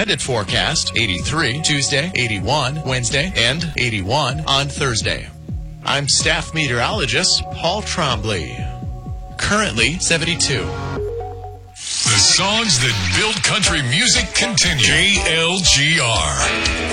extended forecast, 83 Tuesday, 81 Wednesday, and 81 on Thursday. I'm staff meteorologist Paul Trombley. Currently 72. The songs that build country music continue. JLGR.